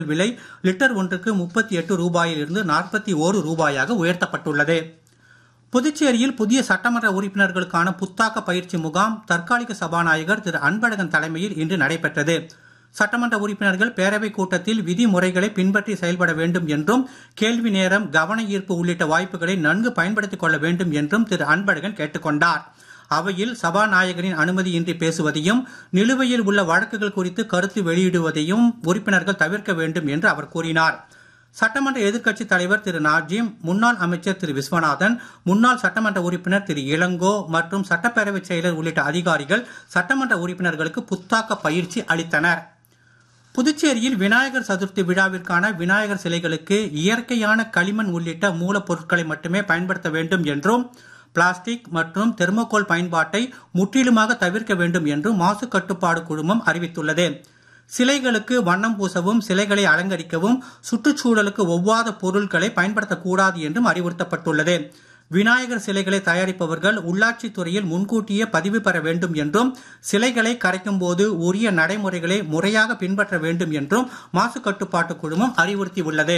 விலை லிட்டர் ஒன்றுக்கு 38 ரூபாயிலிருந்து 41 ரூபாயாக உயர்த்தப்பட்டுள்ளது. புதுச்சேரியில் புதிய சட்டமன்ற உறுப்பினர்களுக்கான புத்தாக்க பயிற்சி முகாம் தற்காலிக சபாநாயகர் திரு அன்பழகன் தலைமையில் இன்று நடைபெற்றது. சட்டமன்ற உறுப்பினர்கள் பேரவைக் கூட்டத்தில் விதிமுறைகளை பின்பற்றி செயல்பட வேண்டும் என்றும், கேள்வி நேரம், கவன ஈர்ப்பு உள்ளிட்ட வாய்ப்புகளை நன்கு பயன்படுத்திக் கொள்ள வேண்டும் என்றும் திரு அன்பழகன் கேட்டுக் கொண்டார். அவையில் சபாநாயகரின் அனுமதியின்றி பேசுவதையும், நிலுவையில் உள்ள வழக்குகள் குறித்து கருத்து வெளியிடுவதையும் உறுப்பினர்கள் தவிர்க்க வேண்டும் என்று அவர் கூறினார். சட்டமன்ற எதிர்க்கட்சித் தலைவர் திரு நாஜிம், முன்னாள் அமைச்சர் திரு விஸ்வநாதன், முன்னாள் சட்டமன்ற உறுப்பினர் திரு இளங்கோ மற்றும் சட்டப்பேரவைச் செயலர் உள்ளிட்ட அதிகாரிகள் சட்டமன்ற உறுப்பினர்களுக்கு புத்தாக்க பயிற்சி அளித்தனர். புதுச்சேரியில் விநாயகர் சதுர்த்தி விழாவிற்கான விநாயகர் சிலைகளுக்கு இயற்கையான களிமண் உள்ளிட்ட மூலப்பொருட்களை மட்டுமே பயன்படுத்த வேண்டும் என்றும், பிளாஸ்டிக் மற்றும் தெர்மோகோல் பயன்பாட்டை முற்றிலுமாக தவிர்க்க வேண்டும் என்றும் மாசு கட்டுப்பாடு குழுமம் அறிவித்துள்ளது. சிலைகளுக்கு வண்ணம் பூசவும், சிலைகளை அலங்கரிக்கவும் சுற்றுச்சூழலுக்கு ஒவ்வாத பொருட்களை பயன்படுத்தக்கூடாது என்றும் அறிவுறுத்தப்பட்டுள்ளது. விநாயகர் சிலைகளை தயாரிப்பவர்கள் உள்ளாட்சித் துறையில் முன்கூட்டியே பதிவு பெற வேண்டும் என்றும், சிலைகளை கரைக்கும் போது உரிய நடைமுறைகளை முறையாக பின்பற்ற வேண்டும் என்றும் மாசு கட்டுப்பாட்டு குழுமம் அறிவுறுத்தியுள்ளது.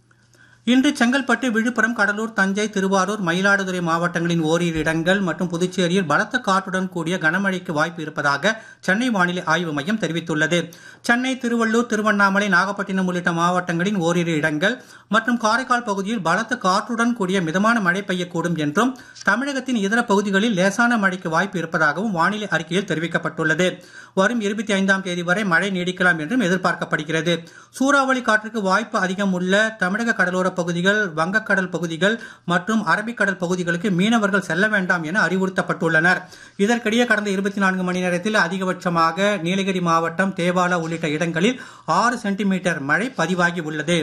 இன்று செங்கல்பட்டு, விழுப்புரம், கடலூர், தஞ்சை, திருவாரூர், மயிலாடுதுறை மாவட்டங்களின் ஓரிரு இடங்கள் மற்றும் புதுச்சேரியில் பலத்த காற்றுடன் கூடிய கனமழைக்கு வாய்ப்பு இருப்பதாக சென்னை வானிலை ஆய்வு மையம் தெரிவித்துள்ளது. சென்னை, திருவள்ளூர், திருவண்ணாமலை, நாகப்பட்டினம் உள்ளிட்ட மாவட்டங்களின் ஓரிரு இடங்கள் மற்றும் காரைக்கால் பகுதியில் பலத்த காற்றுடன் கூடிய மிதமான மழை பெய்யக்கூடும் என்றும், தமிழகத்தின் இதர பகுதிகளில் லேசான மழைக்கு வாய்ப்பு இருப்பதாகவும் வானிலை அறிக்கையில் தெரிவிக்கப்பட்டுள்ளது. வரும் 25ஆம் தேதி வரை மழை நீடிக்கலாம் என்றும் எதிர்பார்க்கப்படுகிறது. சூறாவளி காற்றுக்கு வாய்ப்பு அதிகம் உள்ள தமிழக கடலோர பகுதிகள், வங்கக்கடல் பகுதிகள் மற்றும் அரபிக்கடல் பகுதிகளுக்கு மீனவர்கள் செல்ல வேண்டாம் என அறிவுறுத்தப்பட்டுள்ளனர். இதற்கிடையே கடந்த 24 மணி நேரத்தில் அதிகபட்சமாக நீலகிரி மாவட்டம் தேவாலா உள்ளிட்ட இடங்களில் 6 சென்டிமீட்டர் மழை பதிவாகி உள்ளது.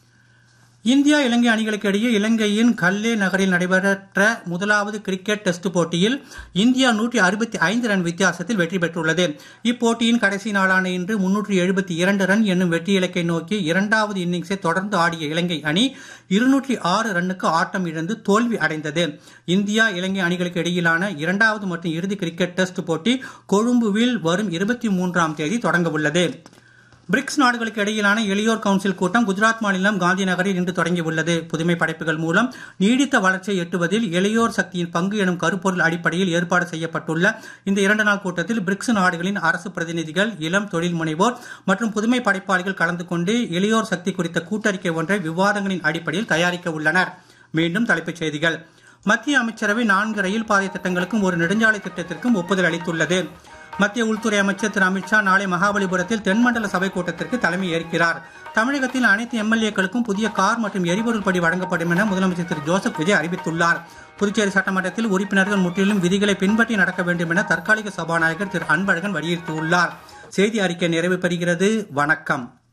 இந்தியா இலங்கை அணிகளுக்கு இடையே இலங்கையின் கல்லே நகரில் நடைபெற்ற முதலாவது கிரிக்கெட் டெஸ்ட் போட்டியில் இந்தியா 165 ரன் வித்தியாசத்தில் வெற்றி பெற்றுள்ளது. இப்போட்டியின் கடைசி நாளான இன்று 372 ரன் என்னும் வெற்றி இலக்கை நோக்கி இரண்டாவது இன்னிங்ஸை தொடர்ந்து ஆடிய இலங்கை அணி 206 ரன்னுக்கு ஆட்டம் இழந்து தோல்வி அடைந்தது. இந்தியா இலங்கை அணிகளுக்கு இடையிலான இரண்டாவது மற்றும் இறுதி கிரிக்கெட் டெஸ்ட் போட்டி கொழும்புவில் வரும் 23ஆம் தேதி தொடங்க உள்ளது. பிரிக்ஸ் நாடுகளுக்கு இடையிலான இளையோர் கவுன்சில் கூட்டம் குஜராத் மாநிலம் காந்தி நகரில் இன்று தொடங்கியுள்ளது. புதுமை படைப்புகள் மூலம் நீடித்த வளர்ச்சியை எட்டுவதில் இளையோர் சக்தியின் பங்கு எனும் கருப்பொருள் அடிப்படையில் ஏற்பாடு செய்யப்பட்டுள்ள இந்த 2 நாள் கூட்டத்தில் பிரிக்ஸ் நாடுகளின் அரசு பிரதிநிதிகள், இளம் தொழில் முனைவோர் மற்றும் புதுமை படைப்பாளிகள் கலந்து கொண்டு இளையோர் சக்தி குறித்த கூட்டறிக்கை ஒன்றை விவாதங்களின் அடிப்படையில் தயாரிக்க உள்ளனர். மீண்டும் தலைப்புச் செய்திகள். மத்திய அமைச்சரவை 4 ரயில் பாதை திட்டங்களுக்கும் ஒரு நெடுஞ்சாலை திட்டத்திற்கும் ஒப்புதல் அளித்துள்ளது. மத்திய உள்துறை அமைச்சர் திரு அமித்ஷா நாளை மகாபலிபுரத்தில் தென்மண்டல சபை கூட்டத்திற்கு தலைமை ஏற்கிறார். தமிழகத்தில் அனைத்து எம்எல்ஏக்களுக்கும் புதிய கார் மற்றும் எரிபொருள் படி வழங்கப்படும் என முதலமைச்சர் திரு ஜோசப் விஜய் அறிவித்துள்ளார். புதுச்சேரி சட்டமன்றத்தில் உறுப்பினர்கள் முற்றிலும் விதிகளை பின்பற்றி நடக்க வேண்டும் என தற்காலிக சபாநாயகர் திரு அன்பழகன் வலியுறுத்தியுள்ளார். செய்தி அறிக்கை நிறைவு பெறுகிறது. வணக்கம்.